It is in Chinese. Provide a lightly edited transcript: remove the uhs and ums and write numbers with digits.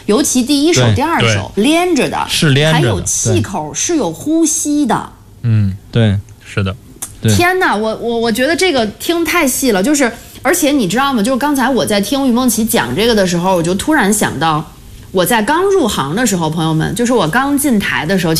尤其第一首、第二首连着的， 是连着的， 还有气口，是有呼吸的。 对，是的。 天哪，我觉得这个听太细了，就是而且你知道吗？就是刚才我在听于梦琪讲这个的时候，我就突然想到，我在刚入行的时候，朋友们，就是我刚进台的时候。